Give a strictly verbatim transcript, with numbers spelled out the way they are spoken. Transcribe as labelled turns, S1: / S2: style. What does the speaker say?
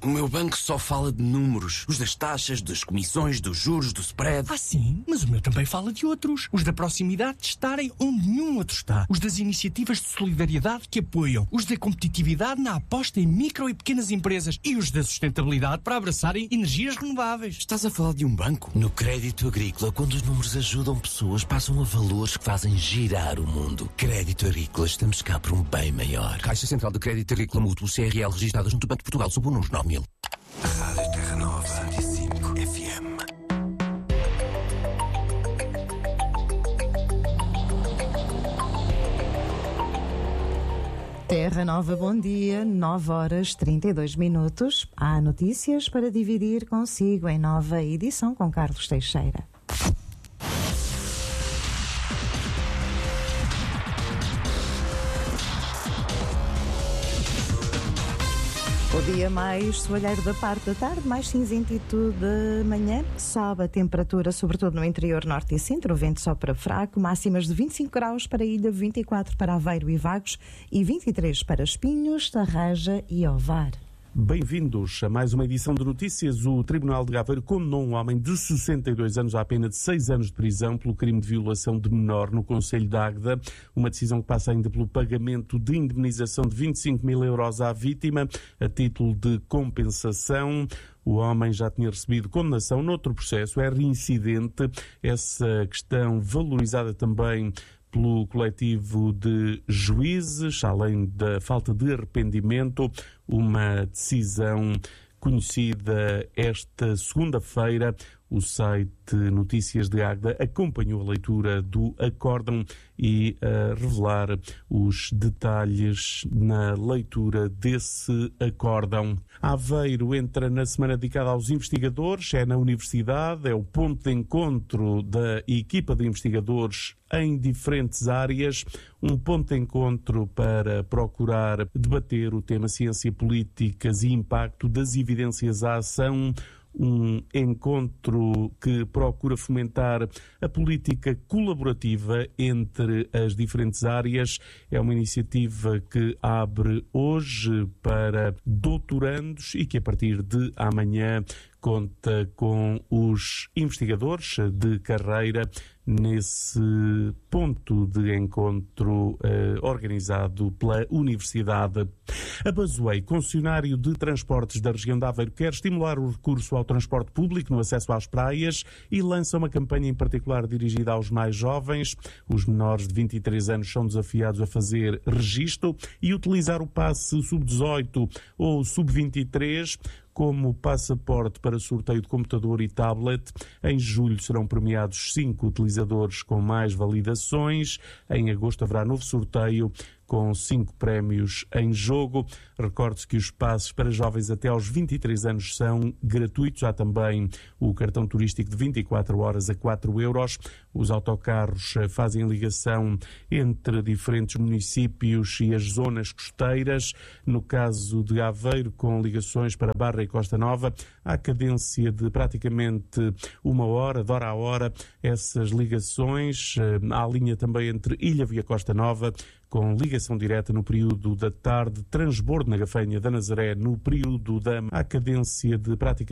S1: O meu banco só fala de números. Os das taxas, das comissões, dos juros, do spread.
S2: Ah, sim? Mas o meu também fala de outros. Os da proximidade de estarem onde nenhum outro está. Os das iniciativas de solidariedade que apoiam. Os da competitividade na aposta em micro e pequenas empresas. E os da sustentabilidade para abraçarem energias renováveis.
S1: Estás a falar de um banco?
S3: No Crédito Agrícola, quando os números ajudam pessoas, passam a valores que fazem girar o mundo. Crédito Agrícola, estamos cá por um bem maior.
S1: Caixa Central de Crédito Agrícola Mútuo, C R L, registradas no Banco de Portugal, sob o número nove mil.
S4: Rádio Terra Nova, cento e cinco F M.
S5: Terra Nova, bom dia, nove horas trinta e dois minutos. Há notícias para dividir consigo em nova edição com Carlos Teixeira. O dia mais soalheiro da parte da tarde, mais cinzentito de manhã. Sobe a temperatura, sobretudo no interior norte e centro. O vento sopra fraco. Máximas de vinte e cinco graus para a Ilha, vinte e quatro para Aveiro e Vagos e vinte e três para Espinhos, Tarraja e Ovar.
S6: Bem-vindos a mais uma edição de notícias. O Tribunal de Aveiro condenou um homem de sessenta e dois anos à pena de seis anos de prisão pelo crime de violação de menor no concelho de Águeda. Uma decisão que passa ainda pelo pagamento de indemnização de vinte e cinco mil euros à vítima a título de compensação. O homem já tinha recebido condenação noutro processo, é reincidente. Essa questão valorizada também pelo coletivo de juízes, além da falta de arrependimento, uma decisão conhecida esta segunda-feira. O site Notícias de Águeda acompanhou a leitura do acórdão e a revelar os detalhes na leitura desse acórdão. Aveiro entra na semana dedicada aos investigadores, é na universidade, é o ponto de encontro da equipa de investigadores em diferentes áreas, um ponto de encontro para procurar debater o tema ciência, políticas e impacto das evidências à ação, um encontro que procura fomentar a política colaborativa entre as diferentes áreas. É uma iniciativa que abre hoje para doutorandos e que a partir de amanhã conta com os investigadores de carreira nesse ponto de encontro eh, organizado pela Universidade. A Basoei, concessionário de transportes da região de Aveiro, quer estimular o recurso ao transporte público no acesso às praias e lança uma campanha em particular dirigida aos mais jovens. Os menores de vinte e três anos são desafiados a fazer registro e utilizar o passe sub dezoito ou sub vinte e três como passaporte para sorteio de computador e tablet. Em julho serão premiados cinco utilizadores com mais validações. Em agosto haverá novo sorteio com cinco prémios em jogo. Recorde-se que os passes para jovens até aos vinte e três anos são gratuitos. Há também o cartão turístico de vinte e quatro horas a quatro euros. Os autocarros fazem ligação entre diferentes municípios e as zonas costeiras. No caso de Aveiro, com ligações para Barra e Costa Nova, há cadência de praticamente uma hora, de hora a hora, essas ligações. Há linha também entre Ilha Via Costa Nova, com ligação direta no período da tarde, transbordo na Gafanha da Nazaré no período da... Há cadência de praticamente